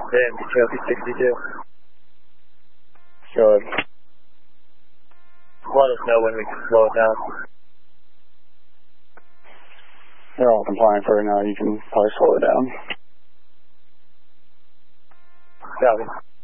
Cherokee 62. Good. Let us know when we can slow it down. They're all compliant for right now. You can probably slow it down. Copy.